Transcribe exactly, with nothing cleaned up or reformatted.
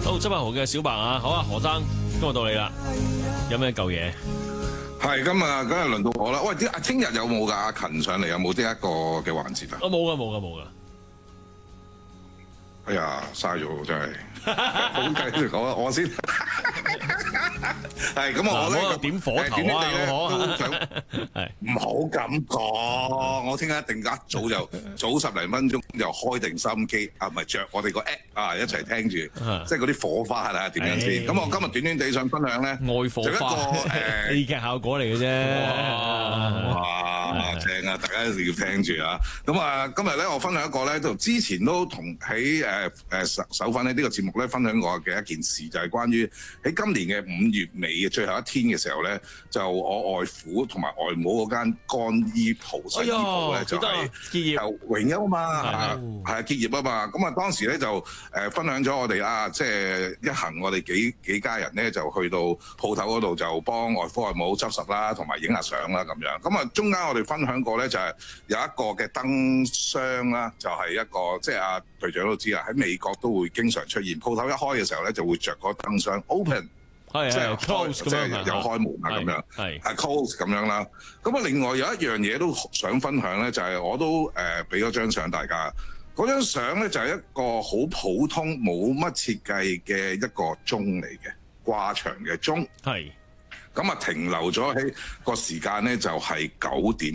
好，周柏豪嘅小白啊，好啊，何生，今日到你啦，有咩舊嘢？ 係今日，今日輪到我啦。喂，啲啊，聽日有冇㗎？阿勤上嚟有冇呢一個嘅環節啊？ 我冇噶，冇噶，冇噶。 哎呀，嘥咗真係，好繼續講啊，我先。係咁我咧點火頭啊， 都想係唔好咁講。我聽日一定一早就早十零分鐘就開定收音機啊，唔係着我哋個 app 啊，一齊聽住，即係嗰啲火花啦點樣先？咁我今日短短地想分享咧， 愛火花誒戲劇效果嚟嘅啫。 哇，正啊！大家一定要聽住啊！咁啊，今日咧我分享一個咧，就之前都同喺誒誒首首份咧呢個節目咧分享過嘅一件事，就係關於喺今年嘅五月尾嘅最後一天嘅時候咧，就我外父同埋外母嗰間乾衣鋪洗衣鋪咧就係結業榮休啊嘛，係啊結業啊嘛。咁啊當時咧就誒分享咗我哋啊，即係一行我哋幾幾家人咧就去到鋪頭嗰度就幫外父外母執拾啦，同埋影下相啦咁樣。咁啊中間我哋分享過咧就係有一個嘅燈箱啦，就係一個即係阿隊長都知啦，喺美國都會經常出現，鋪頭一開嘅時候咧就會着嗰燈箱 open。即係開，即係有開門啊咁樣，係係 close 咁樣啦。咁啊，另外有一樣嘢都想分享咧，就係我都誒俾咗張相大家。嗰張相咧就係一個好普通冇乜設計嘅一個鐘嚟嘅，掛牆嘅鐘。係。咁啊停留咗喺個時間咧就係九點